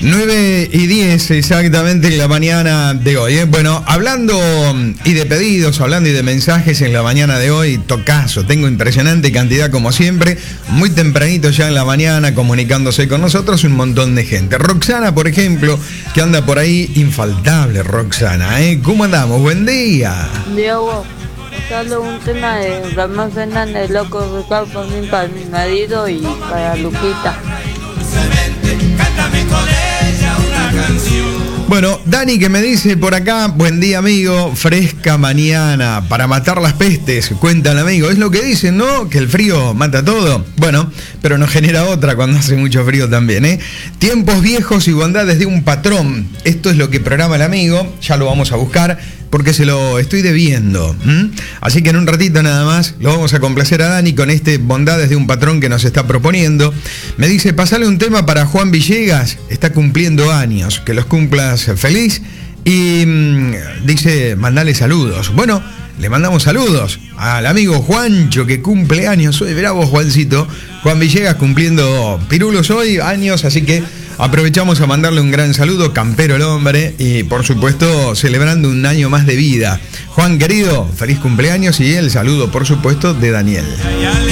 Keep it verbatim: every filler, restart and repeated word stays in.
nueve y diez exactamente en la mañana de hoy, ¿eh? Bueno, hablando y de pedidos, hablando y de mensajes en la mañana de hoy, tocazo, tengo impresionante cantidad como siempre, muy tempranito ya en la mañana comunicándose con nosotros un montón de gente. Roxana, por ejemplo, que anda por ahí, infaltable Roxana, ¿eh? ¿Cómo andamos? Buen día. Diego, solo un tema de Ramón Fernández, loco Ricardo, por mí, para mi marido y para Luquita. Bueno, Dani que me dice por acá, buen día amigo, fresca mañana para matar las pestes, cuentan amigo, es lo que dicen, ¿no? Que el frío mata todo. Bueno, pero nos genera otra cuando hace mucho frío también, ¿eh? Tiempos viejos y bondades de un patrón, esto es lo que programa el amigo, ya lo vamos a buscar porque se lo estoy debiendo. ¿Mm? Así que en un ratito nada más lo vamos a complacer a Dani con este bondades de un patrón que nos está proponiendo. Me dice, pasale un tema para Juan Villegas, está cumpliendo años, que los cumplas feliz. Y mmm, dice, mandale saludos. Bueno, le mandamos saludos al amigo Juancho que cumple años. Soy bravo, Juancito. Juan Villegas cumpliendo pirulos hoy, años, así que aprovechamos a mandarle un gran saludo, campero el hombre, y por supuesto celebrando un año más de vida. Juan querido, feliz cumpleaños y el saludo por supuesto de Daniel.